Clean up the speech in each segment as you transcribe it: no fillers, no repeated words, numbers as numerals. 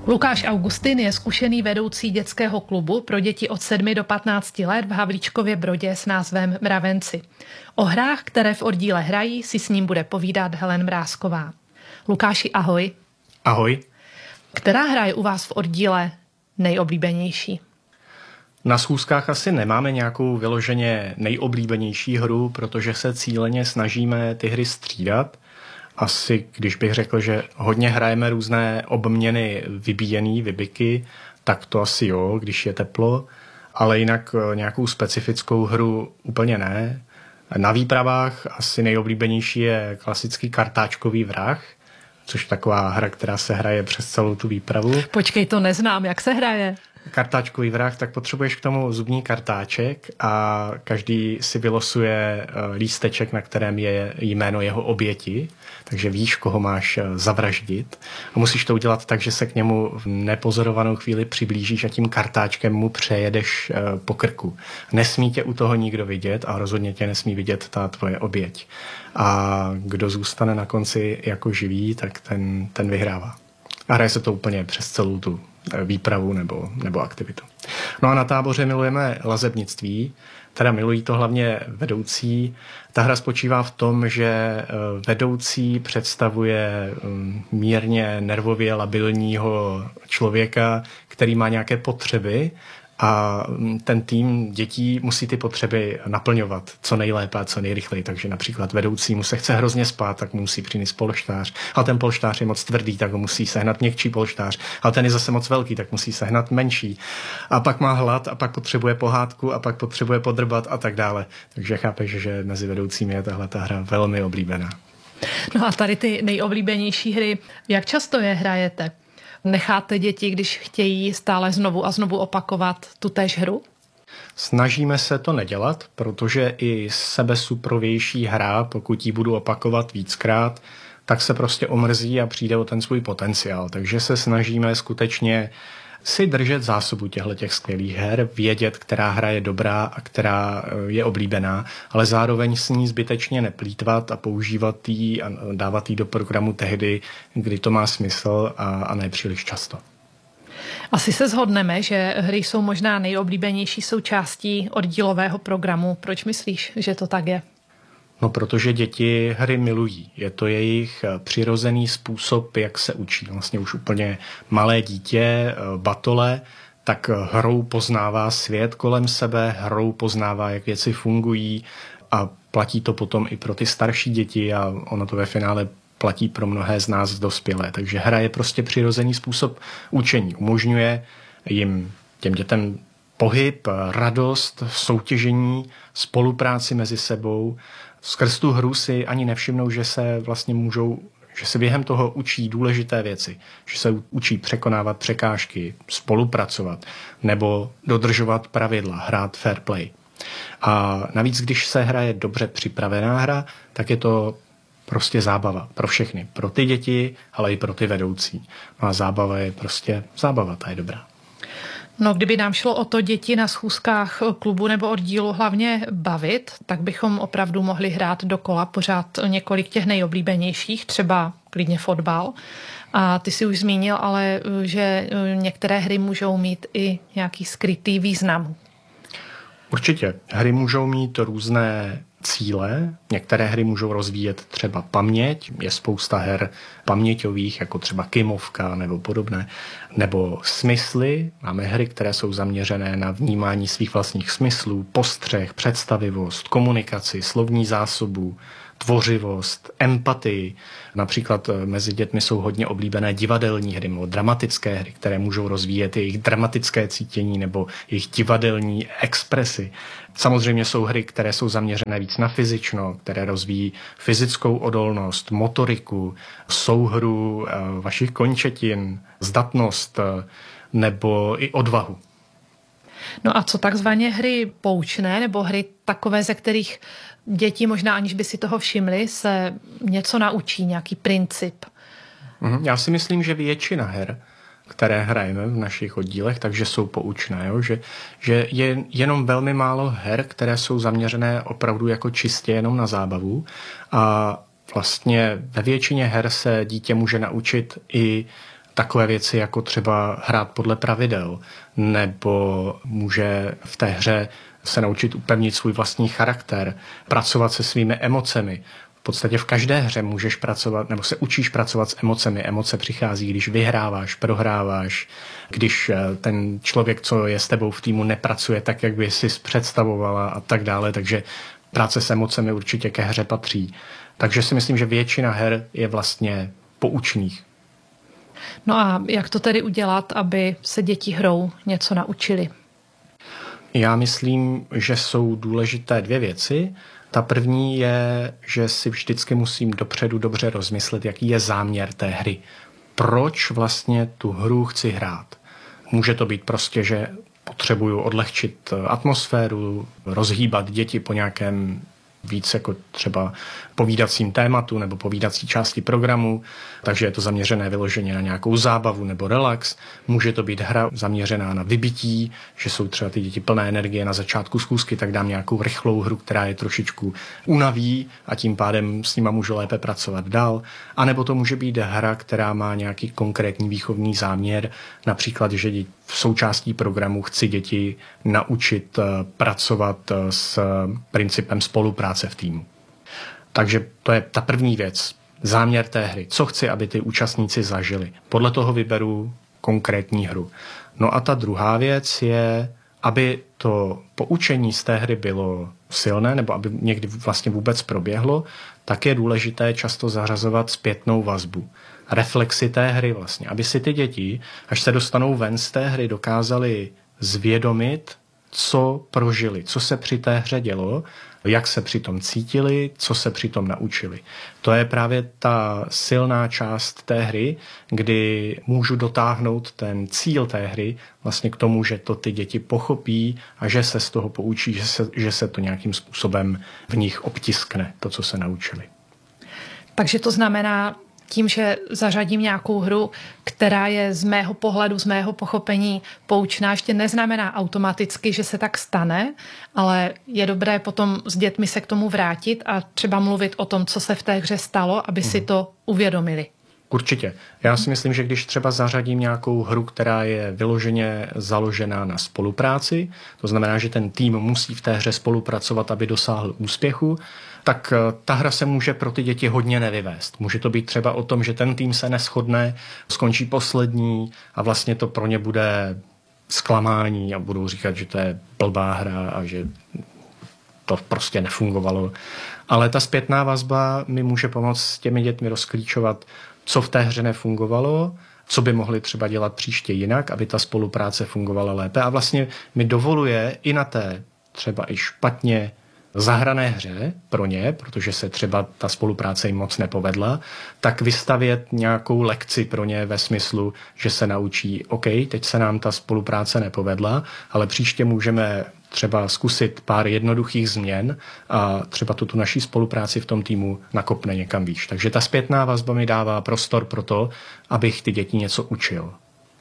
Lukáš Augustin je zkušený vedoucí dětského klubu pro děti od 7 do 15 let v Havlíčkově Brodě s názvem Mravenci. O hrách, které v oddíle hrají, si s ním bude povídat Helen Mrázková. Lukáši, ahoj. Ahoj. Která hra je u vás v oddíle nejoblíbenější? Na schůzkách asi nemáme nějakou vyloženě nejoblíbenější hru, protože se cíleně snažíme ty hry střídat. Asi, když bych řekl, že hodně hrajeme různé obměny vybíjený, vybiky, tak to asi jo, když je teplo, ale jinak nějakou specifickou hru úplně ne. Na výpravách asi nejoblíbenější je klasický kartáčkový vrah, což je taková hra, která se hraje přes celou tu výpravu. Počkej, to neznám, jak se hraje? Kartáčkový vrah, tak potřebuješ k tomu zubní kartáček a každý si vylosuje lísteček, na kterém je jméno jeho oběti, takže víš, koho máš zavraždit. A musíš to udělat tak, že se k němu v nepozorovanou chvíli přiblížíš a tím kartáčkem mu přejedeš po krku. Nesmí tě u toho nikdo vidět a rozhodně tě nesmí vidět ta tvoje oběť. A kdo zůstane na konci jako živý, tak ten vyhrává. A hraje se to úplně přes celou tu výpravu nebo aktivitu. No a na táboře milujeme lazebnictví, teda milují to hlavně vedoucí. Ta hra spočívá v tom, že vedoucí představuje mírně nervově labilního člověka, který má nějaké potřeby a ten tým dětí musí ty potřeby naplňovat co nejlépe a co nejrychleji. Takže například vedoucímu se chce hrozně spát, tak mu musí přinést polštář. A ten polštář je moc tvrdý, tak ho musí sehnat měkčí polštář. A ten je zase moc velký, tak musí sehnat menší. A pak má hlad a pak potřebuje pohádku a pak potřebuje podrbat a tak dále. Takže chápeš, že mezi vedoucími je tahle ta hra velmi oblíbená. No a tady ty nejoblíbenější hry, jak často je hrajete? Necháte děti, když chtějí stále znovu a znovu opakovat tu též hru? Snažíme se to nedělat, protože i sebesuplovější hra, pokud ji budu opakovat víckrát, tak se prostě omrzí a přijde o ten svůj potenciál. Takže se snažíme skutečně si držet zásobu těchto skvělých her, vědět, která hra je dobrá a která je oblíbená, ale zároveň s ní zbytečně neplýtvat a používat ji a dávat ji do programu tehdy, kdy to má smysl a ne příliš často. Asi se shodneme, že hry jsou možná nejoblíbenější součástí oddílového programu. Proč myslíš, že to tak je? No, protože děti hry milují. Je to jejich přirozený způsob, jak se učí. Vlastně už úplně malé dítě, batole, tak hrou poznává svět kolem sebe, hrou poznává, jak věci fungují a platí to potom i pro ty starší děti a ono to ve finále platí pro mnohé z nás dospělé. Takže hra je prostě přirozený způsob učení. Umožňuje jim, těm dětem, pohyb, radost, soutěžení, spolupráci mezi sebou. Skrz tu hru si ani nevšimnou, že se vlastně že se během toho učí důležité věci, že se učí překonávat překážky, spolupracovat nebo dodržovat pravidla, hrát fair play. A navíc, když se hraje dobře připravená hra, tak je to prostě zábava pro všechny. Pro ty děti, ale i pro ty vedoucí. No a zábava je prostě zábava, ta je dobrá. No, kdyby nám šlo o to děti na schůzkách klubu nebo oddílu hlavně bavit, tak bychom opravdu mohli hrát dokola pořád několik těch nejoblíbenějších, třeba klidně fotbal. A ty si už zmínil, ale že některé hry můžou mít i nějaký skrytý význam. Určitě. Hry můžou mít různé cíle. Některé hry můžou rozvíjet třeba paměť. Je spousta her paměťových, jako třeba Kimovka nebo podobné. Nebo smysly. Máme hry, které jsou zaměřené na vnímání svých vlastních smyslů, postřeh, představivost, komunikaci, slovní zásobu, tvořivost, empatii. Například mezi dětmi jsou hodně oblíbené divadelní hry nebo dramatické hry, které můžou rozvíjet jejich dramatické cítění nebo jejich divadelní expresy. Samozřejmě jsou hry, které jsou zaměřené víc na fyzično, které rozvíjí fyzickou odolnost, motoriku, souhru vašich končetin, zdatnost nebo i odvahu. No a co takzvaně hry poučné nebo hry takové, ze kterých děti možná aniž by si toho všimli, se něco naučí, nějaký princip? Já si myslím, že většina her, které hrajeme v našich oddílech, takže jsou poučné. Jo? Že je jenom velmi málo her, které jsou zaměřené opravdu jako čistě jenom na zábavu a vlastně ve většině her se dítě může naučit i takové věci jako třeba hrát podle pravidel, nebo může v té hře se naučit upevnit svůj vlastní charakter, pracovat se svými emocemi. V podstatě v každé hře můžeš pracovat, nebo se učíš pracovat s emocemi. Emoce přichází, když vyhráváš, prohráváš, když ten člověk, co je s tebou v týmu, nepracuje tak, jak by si představovala a tak dále. Takže práce s emocemi určitě ke hře patří. Takže si myslím, že většina her je vlastně poučných. No a jak to tedy udělat, aby se děti hrou něco naučili? Já myslím, že jsou důležité dvě věci. Ta první je, že si vždycky musím dopředu dobře rozmyslet, jaký je záměr té hry. Proč vlastně tu hru chci hrát? Může to být prostě, že potřebuju odlehčit atmosféru, rozhýbat děti po nějakém víc jako třeba povídacím tématu nebo povídací části programu, takže je to zaměřené vyloženě na nějakou zábavu nebo relax. Může to být hra zaměřená na vybití, že jsou třeba ty děti plné energie na začátku schůzky, tak dám nějakou rychlou hru, která je trošičku unaví a tím pádem s nima můžu lépe pracovat dál. A nebo to může být hra, která má nějaký konkrétní výchovný záměr, například, že v součástí programu chci děti naučit pracovat s principem spolupráce v týmu. Takže to je ta první věc. Záměr té hry. Co chci, aby ty účastníci zažili. Podle toho vyberu konkrétní hru. No a ta druhá věc je, aby to poučení z té hry bylo silné, nebo aby někdy vlastně vůbec proběhlo, tak je důležité často zařazovat zpětnou vazbu. Reflexy té hry vlastně. Aby si ty děti, až se dostanou ven z té hry, dokázali zvědomit, co prožili, co se při té hře dělo, jak se přitom cítili, co se přitom naučili. To je právě ta silná část té hry, kdy můžu dotáhnout ten cíl té hry vlastně k tomu, že to ty děti pochopí a že se z toho poučí, že se to nějakým způsobem v nich obtiskne, to, co se naučili. Takže to znamená, tím, že zařadím nějakou hru, která je z mého pohledu, z mého pochopení poučná, ještě neznamená automaticky, že se tak stane, ale je dobré potom s dětmi se k tomu vrátit a třeba mluvit o tom, co se v té hře stalo, aby si to uvědomili. Určitě. Já si myslím, že když třeba zařadím nějakou hru, která je vyloženě založená na spolupráci, to znamená, že ten tým musí v té hře spolupracovat, aby dosáhl úspěchu, tak ta hra se může pro ty děti hodně nevyvést. Může to být třeba o tom, že ten tým se neshodne, skončí poslední a vlastně to pro ně bude zklamání a budou říkat, že to je blbá hra a že to prostě nefungovalo. Ale ta zpětná vazba mi může pomoct s těmi dětmi rozklíčovat, co v té hře nefungovalo, co by mohli třeba dělat příště jinak, aby ta spolupráce fungovala lépe. A vlastně mi dovoluje i na té třeba i špatně zahrané hře pro ně, protože se třeba ta spolupráce jim moc nepovedla, tak vystavět nějakou lekci pro ně ve smyslu, že se naučí, OK, teď se nám ta spolupráce nepovedla, ale příště můžeme třeba zkusit pár jednoduchých změn a třeba tu naší spolupráci v tom týmu nakopne někam výš. Takže ta zpětná vazba mi dává prostor pro to, abych ty děti něco učil.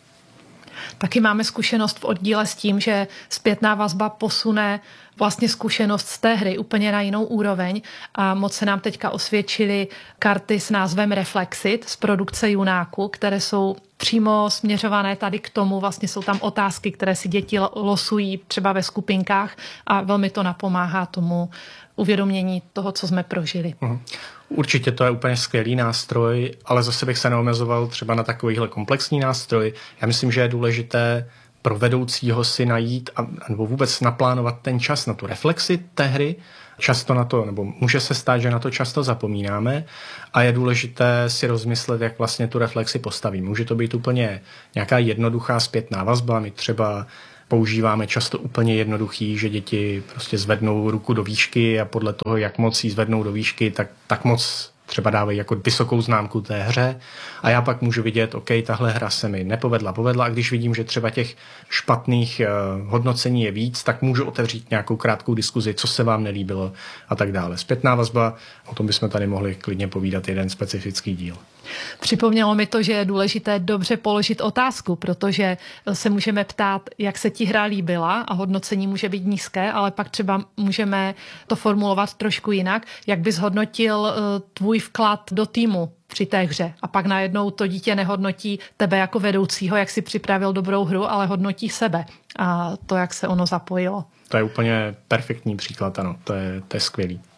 Taky máme zkušenost v oddíle s tím, že zpětná vazba posune vlastně zkušenost z té hry úplně na jinou úroveň a moc se nám teďka osvědčily karty s názvem Reflexit z produkce Junáku, které jsou přímo směřované tady k tomu, vlastně jsou tam otázky, které si děti losují třeba ve skupinkách a velmi to napomáhá tomu uvědomění toho, co jsme prožili. Určitě to je úplně skvělý nástroj, ale zase bych se neomezoval třeba na takovýhle komplexní nástroj. Já myslím, že je důležité pro vedoucího si najít nebo vůbec naplánovat ten čas na tu reflexi té hry. Často na to, nebo může se stát, že na to často zapomínáme a je důležité si rozmyslet, jak vlastně tu reflexi postavím. Může to být úplně nějaká jednoduchá zpětná vazba, my třeba používáme často úplně jednoduchý, že děti prostě zvednou ruku do výšky a podle toho, jak moc ji zvednou do výšky, tak moc třeba dávají jako vysokou známku té hře a já pak můžu vidět, OK, tahle hra se mi nepovedla a když vidím, že třeba těch špatných hodnocení je víc, tak můžu otevřít nějakou krátkou diskuzi, co se vám nelíbilo a tak dále. Zpětná vazba, o tom bychom tady mohli klidně povídat jeden specifický díl. Připomnělo mi to, že je důležité dobře položit otázku, protože se můžeme ptát, jak se ti hra líbila a hodnocení může být nízké, ale pak třeba můžeme to formulovat trošku jinak. Jak bys hodnotil tvůj vklad do týmu při té hře. A pak najednou to dítě nehodnotí tebe jako vedoucího, jak si připravil dobrou hru, ale hodnotí sebe a to, jak se ono zapojilo. To je úplně perfektní příklad, ano, to je skvělý.